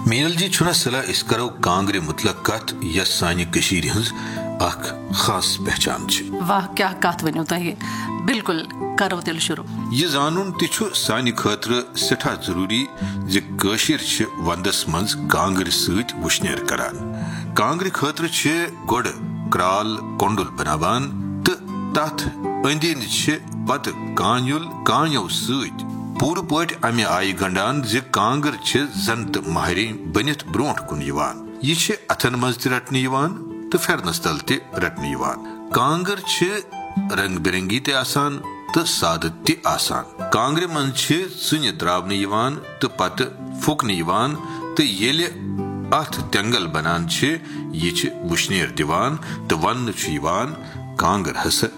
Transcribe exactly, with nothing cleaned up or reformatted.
मीनल जी छुना सला इस करो कांग्रे मुतलक कत यस सानि कशीर हंस अख खास पहचान छ। वाह क्या कत वनो तहे बिल्कुल करो तेल शुरू। ये जानून तिछु सानि खतर सेठा जरूरी जे कशीर छ वंदस मंज कांग्रे सत वुशनेर करान। कांग्रे खतर छ गोड क्राल कोंडुल बनावान त तथ अंदिन छ पत कान्युल कान्यो सत पूर पट अमे आय गंडान जे कांगर छ जंत महरी बनित ब्रोंठ कुन यवान। ये छ अथन मज त रटने यवान तो फेरनस तल ते रटने यवान। कांगर छ रंग बिरंगी ते आसान तो सादत ते आसान। कांगरे मन छ सुन्य त्रावने यवान तो पत फुकने यवान तो येले अथ तेंगल बनान छ ये छ वुशनेर दिवान तो वन छ यवान कांगर हस